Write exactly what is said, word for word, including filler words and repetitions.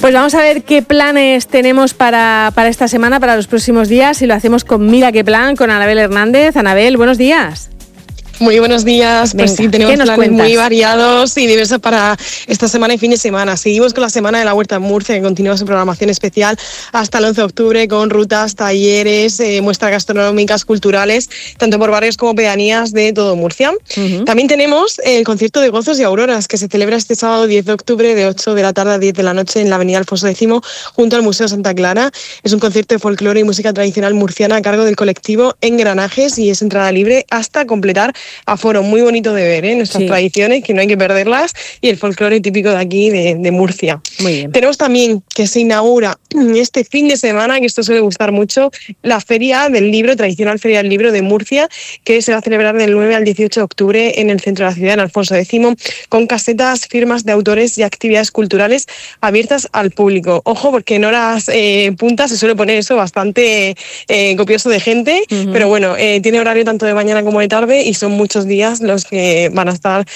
Pues vamos a ver qué planes tenemos para, para esta semana, para los próximos días, y lo hacemos con Mira qué plan, con Anabel Hernández. Anabel, buenos días. Muy buenos días, pues Venga, sí, tenemos planes cuentas? muy variados y diversos para esta semana y fin de semana. Seguimos con la Semana de la Huerta en Murcia, que continúa su programación especial hasta el once de octubre, con rutas, talleres, eh, muestras gastronómicas, culturales, tanto por barrios como pedanías de todo Murcia. Uh-huh. También tenemos el concierto de Gozos y Auroras, que se celebra este sábado diez de octubre de ocho de la tarde a diez de la noche en la avenida Alfonso X, junto al Museo Santa Clara. Es un concierto de folclore y música tradicional murciana a cargo del colectivo Engranajes y es entrada libre hasta completar aforo. Muy bonito de ver, ¿eh? Nuestras sí. tradiciones, que no hay que perderlas, y el folclore típico de aquí, de, de Murcia. Muy bien. Tenemos también que se inaugura este fin de semana, que esto suele gustar mucho, la Feria del Libro, tradicional Feria del Libro de Murcia, que se va a celebrar del nueve al dieciocho de octubre en el centro de la ciudad, en Alfonso X, con casetas, firmas de autores y actividades culturales abiertas al público. Ojo, porque en horas eh, puntas se suele poner eso bastante eh, copioso de gente, uh-huh. pero bueno, eh, tiene horario tanto de mañana como de tarde y son muchos días los que van a estar